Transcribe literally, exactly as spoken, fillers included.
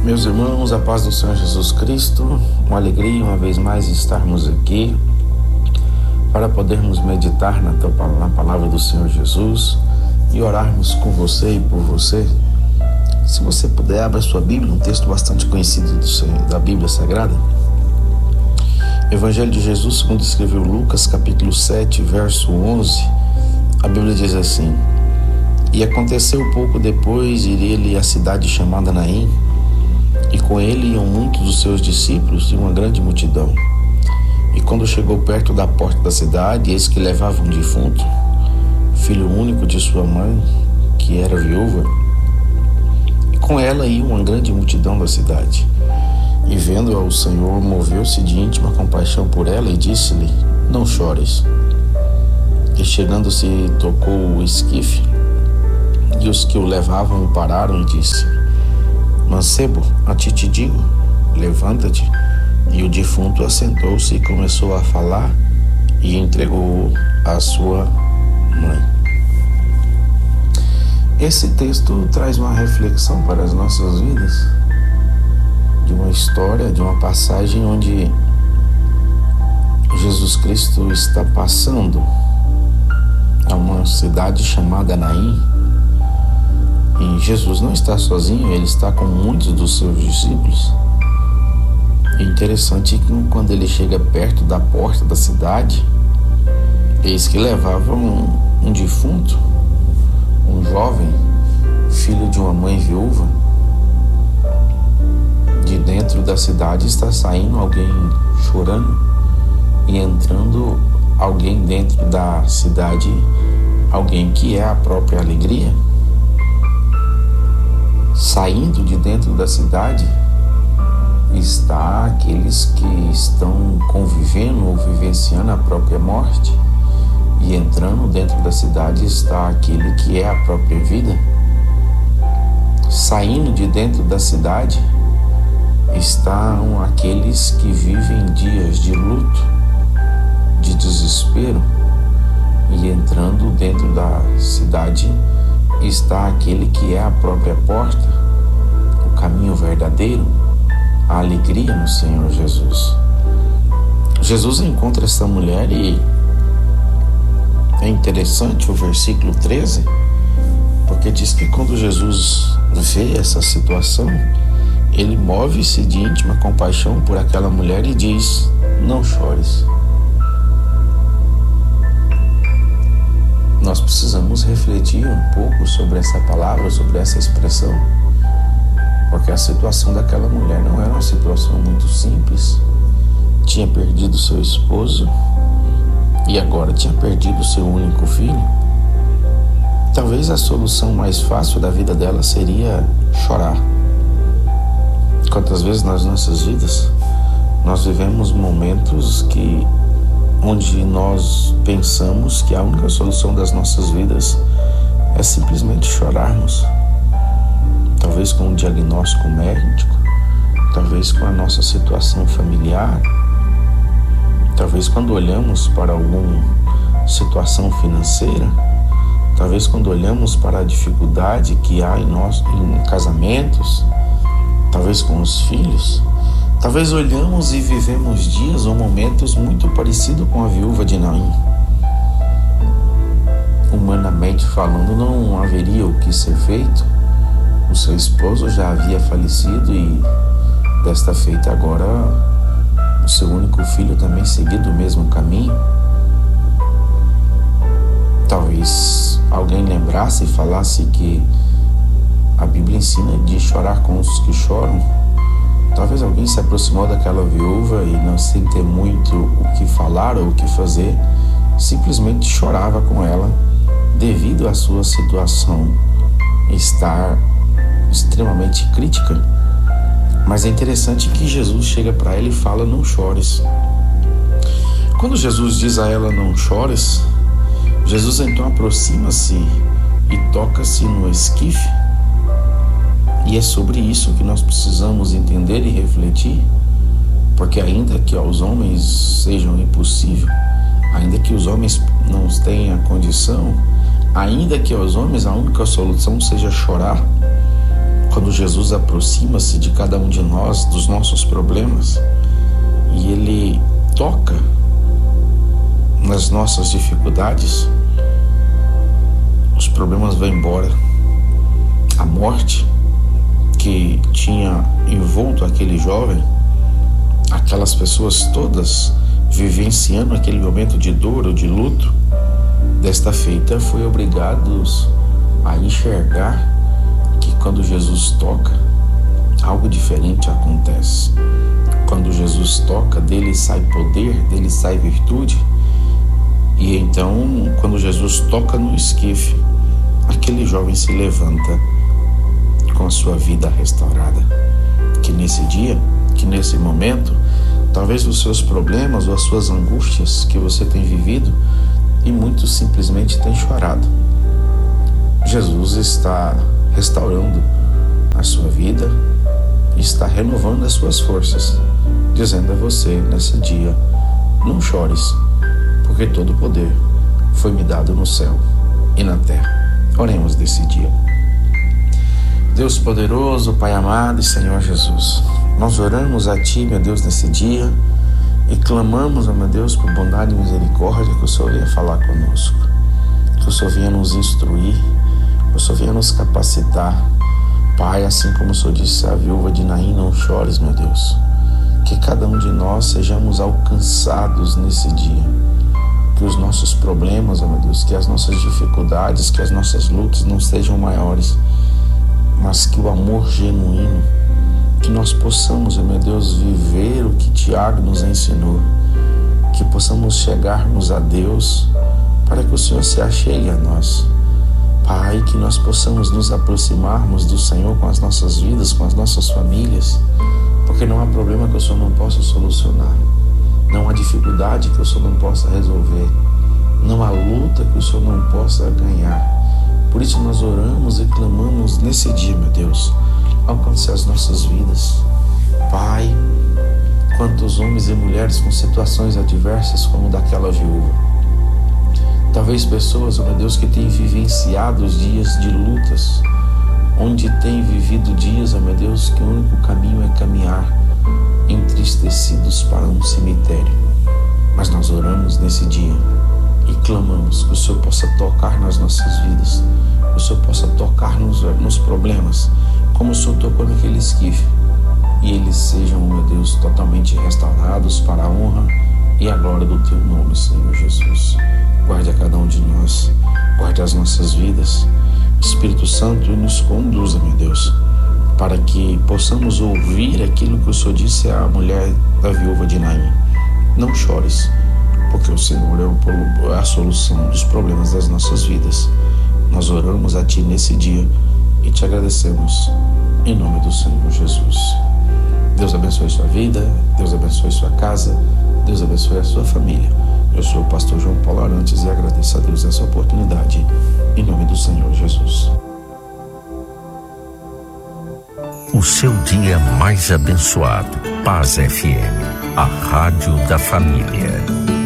Meus irmãos, a paz do Senhor Jesus Cristo, uma alegria uma vez mais estarmos aqui para podermos meditar na, tua, na palavra do Senhor Jesus e orarmos com você e por você. Se você puder, abra sua Bíblia, um texto bastante conhecido do, da Bíblia Sagrada. Evangelho de Jesus, segundo escreveu Lucas, capítulo sete, verso onze. A Bíblia diz assim: E aconteceu pouco depois ir ele à cidade chamada Naim, e com ele iam muitos dos seus discípulos e uma grande multidão. E quando chegou perto da porta da cidade, eis que levava um defunto, filho único de sua mãe, que era viúva. E com ela ia uma grande multidão da cidade. E vendo-a, o Senhor moveu-se de íntima compaixão por ela e disse-lhe: Não chores. E chegando-se, tocou o esquife, e os que o levavam o pararam e disse: Mancebo, a ti te digo, levanta-te. E o defunto assentou-se e começou a falar e entregou-o à sua mãe. Esse texto traz uma reflexão para as nossas vidas, de uma história, de uma passagem onde Jesus Cristo está passando a uma cidade chamada Naim. E Jesus não está sozinho, ele está com muitos dos seus discípulos. É interessante que quando ele chega perto da porta da cidade, eis que levava um, um defunto, um jovem, filho de uma mãe viúva. De dentro da cidade está saindo alguém chorando e entrando alguém dentro da cidade, alguém que é a própria alegria. Saindo de dentro da cidade está aqueles que estão convivendo ou vivenciando a própria morte, e entrando dentro da cidade está aquele que é a própria vida. Saindo de dentro da cidade estão aqueles que vivem dias de luto, de desespero, e entrando dentro da cidade está aquele que é a própria porta, o caminho verdadeiro, a alegria no Senhor Jesus. Jesus encontra essa mulher e é interessante o versículo treze, porque diz que quando Jesus vê essa situação, ele move-se de íntima compaixão por aquela mulher e diz: Não chores. Nós precisamos refletir um pouco sobre essa palavra, sobre essa expressão, porque a situação daquela mulher não era uma situação muito simples. Tinha perdido seu esposo e agora tinha perdido seu único filho. Talvez a solução mais fácil da vida dela seria chorar. Quantas vezes nas nossas vidas nós vivemos momentos que onde nós pensamos que a única solução das nossas vidas é simplesmente chorarmos. Talvez com um diagnóstico médico, talvez com a nossa situação familiar, talvez quando olhamos para alguma situação financeira, talvez quando olhamos para a dificuldade que há em, nós, em casamentos, talvez com os filhos. Talvez olhamos e vivemos dias ou momentos muito parecidos com a viúva de Naim. Humanamente falando, não haveria o que ser feito. O seu esposo já havia falecido e desta feita agora o seu único filho também seguiu o mesmo caminho. Talvez alguém lembrasse e falasse que a Bíblia ensina de chorar com os que choram. Talvez alguém se aproximou daquela viúva e, não sem ter muito o que falar ou o que fazer, simplesmente chorava com ela devido à sua situação estar extremamente crítica. Mas é interessante que Jesus chega para ela e fala: Não chores. Quando Jesus diz a ela: Não chores, Jesus então aproxima-se e toca-se no esquife. E é sobre isso que nós precisamos entender e refletir, porque ainda que aos homens seja impossível, ainda que os homens não tenham a condição, ainda que aos homens a única solução seja chorar, Quando Jesus aproxima-se de cada um de nós, dos nossos problemas, e Ele toca nas nossas dificuldades, os problemas vão embora. A morte que tinha envolto aquele jovem, aquelas pessoas todas vivenciando aquele momento de dor ou de luto, desta feita foi obrigados a enxergar que quando Jesus toca, algo diferente acontece. Quando Jesus toca, dele sai poder, dele sai virtude. E então, quando Jesus toca no esquife, aquele jovem se levanta com a sua vida restaurada. Que nesse dia, que nesse momento, talvez os seus problemas ou as suas angústias que você tem vivido e muito simplesmente tem chorado, Jesus está restaurando a sua vida, está renovando as suas forças, dizendo a você nesse dia: não chores, porque todo o poder foi me dado no céu e na terra. Oremos desse dia. Deus poderoso, Pai amado e Senhor Jesus, nós oramos a Ti, meu Deus, nesse dia e clamamos, ó meu Deus, por bondade e misericórdia, que o Senhor venha falar conosco, que o Senhor venha nos instruir, que o Senhor venha nos capacitar. Pai, assim como o Senhor disse à viúva de Naim: não chores, meu Deus, que cada um de nós sejamos alcançados nesse dia, que os nossos problemas, ó meu Deus, que as nossas dificuldades, que as nossas lutas não sejam maiores, mas que o amor genuíno, que nós possamos, meu Deus, viver o que Tiago nos ensinou, que possamos chegarmos a Deus para que o Senhor se achegue a nós. Pai, que nós possamos nos aproximarmos do Senhor com as nossas vidas, com as nossas famílias, porque não há problema que o Senhor não possa solucionar, não há dificuldade que o Senhor não possa resolver, não há luta que o Senhor não possa ganhar. Por isso nós oramos e clamamos nesse dia, meu Deus, alcance as nossas vidas. Pai, quantos homens e mulheres com situações adversas como daquela viúva. Talvez pessoas, meu Deus, que têm vivenciado os dias de lutas, onde têm vivido dias, meu Deus, que o único caminho é caminhar entristecidos para um cemitério. Mas nós oramos nesse dia e clamamos que o Senhor possa tocar nas nossas vidas, que o Senhor possa tocar nos, nos problemas, como o Senhor tocou naquele esquife, e eles sejam, meu Deus, totalmente restaurados para a honra e a glória do Teu nome, Senhor Jesus. Guarde a cada um de nós, guarde as nossas vidas, Espírito Santo, e nos conduza, meu Deus, para que possamos ouvir aquilo que o Senhor disse à mulher da viúva de Naim: não chores, porque o Senhor é a solução dos problemas das nossas vidas. Nós oramos a Ti nesse dia e Te agradecemos, em nome do Senhor Jesus. Deus abençoe sua vida, Deus abençoe sua casa, Deus abençoe a sua família. Eu sou o pastor João Paulo Arantes e agradeço a Deus essa oportunidade, em nome do Senhor Jesus. O seu dia mais abençoado. Paz F M, a rádio da família.